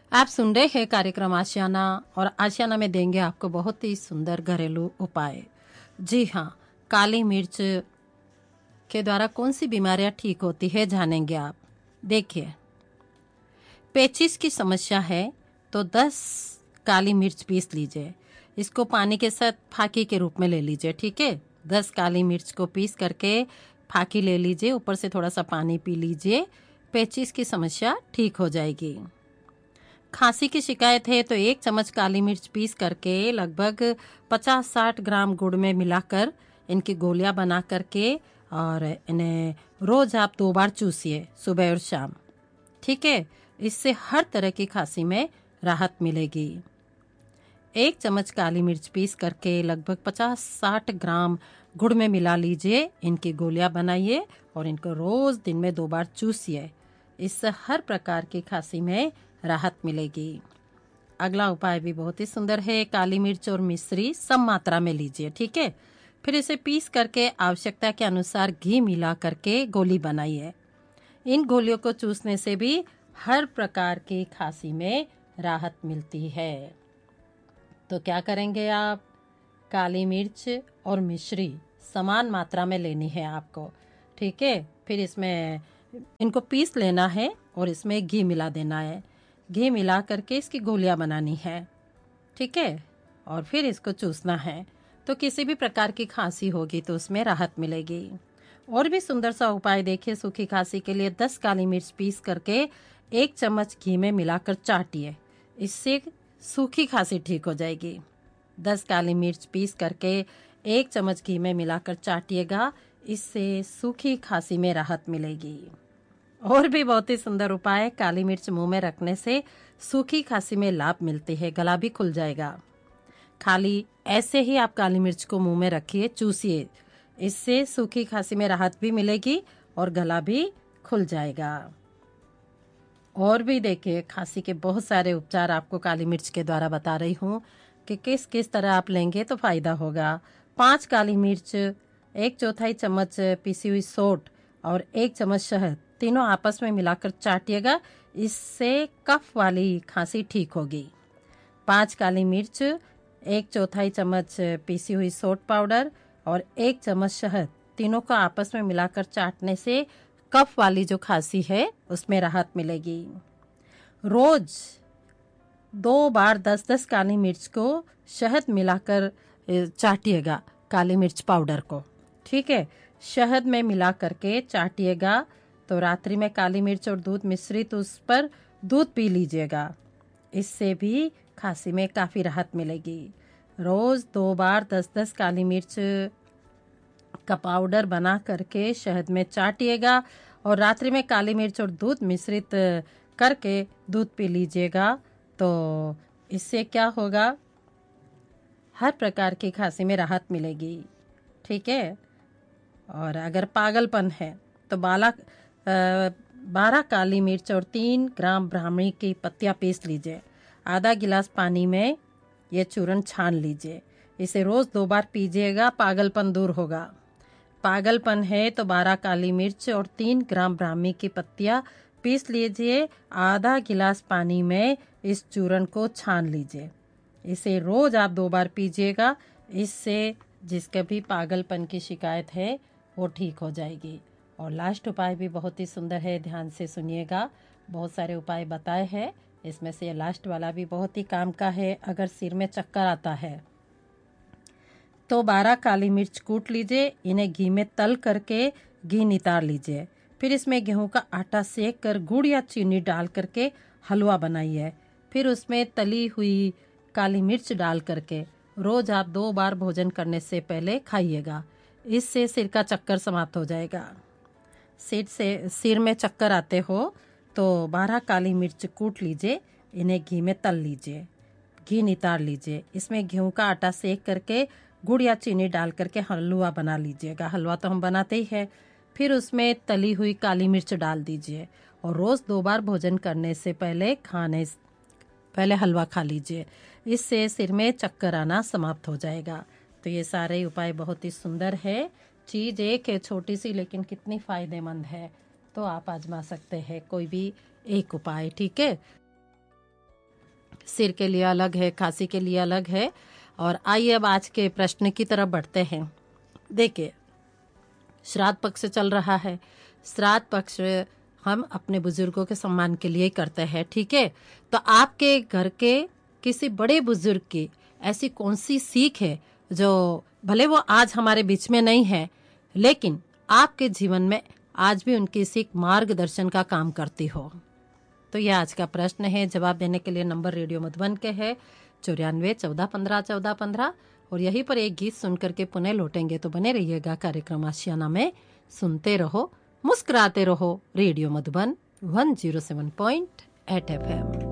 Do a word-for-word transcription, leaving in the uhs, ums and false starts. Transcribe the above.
आप सुन रहे हैं कार्यक्रम आशियाना और आशियाना में देंगे आपको बहुत ही सुंदर घरेलू उपाय। जी हाँ, काली मिर्च के द्वारा कौन सी बीमारियां ठीक होती है जानेंगे आप। देखिए, पेचिस की समस्या है तो दस काली मिर्च पीस लीजिए। इसको पानी के साथ फाकी के रूप में ले लीजिए, ठीक है। दस काली मिर्च को पीस करके फाकी ले लीजिए, ऊपर से थोड़ा सा पानी पी लीजिए। पेचिस की समस्या ठीक हो जाएगी। खांसी की शिकायत है तो एक चम्मच काली मिर्च पीस करके लगभग पचास साठ ग्राम गुड़ में मिलाकर इनकी गोलियां बना करके और इन्हें रोज आप दो बार चूसिए, सुबह और शाम, ठीक है। इससे हर तरह की खांसी में राहत मिलेगी। एक चम्मच काली मिर्च पीस करके लगभग पचास साठ ग्राम गुड़ में मिला लीजिए, इनकी गोलियां बनाइए और इनको रोज दिन में दो बार चूसिए। इससे हर प्रकार की खांसी में राहत मिलेगी। अगला उपाय भी बहुत ही सुंदर है। काली मिर्च और मिश्री सम मात्रा में लीजिए, ठीक है। फिर इसे पीस करके आवश्यकता के अनुसार घी मिला करके गोली बनाइए। इन गोलियों को चूसने से भी हर प्रकार की खांसी में राहत मिलती है। तो क्या करेंगे आप? काली मिर्च और मिश्री समान मात्रा में लेनी है आपको, ठीक है। फिर इसमें इनको पीस लेना है और इसमें घी मिला देना है। घी मिला करके इसकी गोलियां बनानी है, ठीक है। और फिर इसको चूसना है तो किसी भी प्रकार की खांसी होगी तो उसमें राहत मिलेगी। और भी सुंदर सा उपाय देखिए, सूखी खांसी के लिए दस काली मिर्च पीस करके एक चम्मच घी में मिलाकर चाटिए। इससे सूखी खांसी ठीक हो जाएगी। दस काली मिर्च पीस करके एक चम्मच घी में मिलाकर चाटिएगा, इससे सूखी खांसी में राहत मिलेगी। और भी बहुत ही सुंदर उपाय, काली मिर्च मुंह में रखने से सूखी खांसी में लाभ मिलती है, गला भी खुल जाएगा। खाली ऐसे ही आप काली मिर्च को मुंह में रखिए, चूसिए, इससे सूखी खांसी में राहत भी मिलेगी और गला भी खुल जाएगा। और भी देखिए, खांसी के बहुत सारे उपचार आपको काली मिर्च के द्वारा बता रही हूँ कि किस किस तरह आप लेंगे तो फायदा होगा। पांच काली मिर्च, एक चौथाई चम्मच पिसी हुई सोंठ और एक चम्मच शहद, तीनों आपस में मिलाकर चाटिएगा। इससे कफ वाली खांसी ठीक होगी। पांच काली मिर्च, एक चौथाई चम्मच पीसी हुई सोंठ पाउडर और एक चम्मच शहद, तीनों को आपस में मिलाकर चाटने से कफ वाली जो खांसी है उसमें राहत मिलेगी। रोज दो बार दस दस काली मिर्च को शहद मिलाकर चाटिएगा, काली मिर्च पाउडर को, ठीक है। शहद में मिला करके चाटिएगा तो रात्रि में काली मिर्च और दूध मिश्रित उस पर दूध पी लीजिएगा। इससे भी खांसी में काफ़ी राहत मिलेगी। रोज दो बार दस दस काली मिर्च का पाउडर बना करके शहद में चाटिएगा और रात्रि में काली मिर्च और दूध मिश्रित करके दूध पी लीजिएगा। तो इससे क्या होगा, हर प्रकार की खांसी में राहत मिलेगी, ठीक है। और अगर पागलपन है तो बाला बारह काली मिर्च और तीन ग्राम ब्राह्मी की पत्तियां पीस लीजिए। आधा गिलास पानी में ये चूर्ण छान लीजिए। इसे रोज दो बार पीजिएगा, पागलपन दूर होगा। पागलपन है तो बारह काली मिर्च और तीन ग्राम ब्राह्मी की पत्तियां पीस लीजिए। आधा गिलास पानी में इस चूर्ण को छान लीजिए। इसे रोज आप दो बार पीजिएगा। इससे जिसके भी पागलपन की शिकायत है वो ठीक हो जाएगी। और लास्ट उपाय भी बहुत ही सुंदर है, ध्यान से सुनिएगा। बहुत सारे उपाय बताए हैं, इसमें से लास्ट वाला भी बहुत ही काम का है। अगर सिर में चक्कर आता है तो बारह काली मिर्च कूट लीजिए, इन्हें घी में तल करके घी नितार लीजिए। फिर इसमें गेहूं का आटा सेक कर गुड़ या चीनी डाल करके हलवा बनाइए। फिर उसमें तली हुई काली मिर्च डाल करके रोज आप दो बार भोजन करने से पहले खाइएगा। इससे सिर का चक्कर समाप्त हो जाएगा। सिर से सिर में चक्कर आते हो तो बारह काली मिर्च कूट लीजिए, इन्हें घी में तल लीजिए, घी नितार लीजिए। इसमें गेहूं का आटा सेक करके गुड़ या चीनी डाल करके हलवा बना लीजिएगा। हलवा तो हम बनाते ही है। फिर उसमें तली हुई काली मिर्च डाल दीजिए और रोज दो बार भोजन करने से पहले खाने पहले हलवा खा लीजिए। इससे सिर में चक्कर आना समाप्त हो जाएगा। तो ये सारे उपाय बहुत ही सुंदर है। चीज़ एक है छोटी सी, लेकिन कितनी फायदेमंद है। तो आप आजमा सकते हैं कोई भी एक उपाय, ठीक है। सिर के लिए अलग है, खांसी के लिए अलग है। और आइए अब आज के प्रश्न की तरफ बढ़ते हैं। देखिए, श्राद्ध पक्ष चल रहा है। श्राद्ध पक्ष हम अपने बुजुर्गों के सम्मान के लिए करते हैं, ठीक है। तो आपके घर के किसी बड़े बुजुर्ग की ऐसी कौन सी सीख है जो भले वो आज हमारे बीच में नहीं है, लेकिन आपके जीवन में आज भी उनकी सीख मार्गदर्शन का काम करती हो? तो यह आज का प्रश्न है। जवाब देने के लिए नंबर रेडियो मधुबन के है चौरानवे चौदह पंद्रह चौदह पंद्रह। और यहीं पर एक गीत सुनकर के पुनः लौटेंगे, तो बने रहिएगा कार्यक्रम आशियाना में। सुनते रहो, मुस्कुराते रहो। Radio Madhuban one zero seven point eight F M.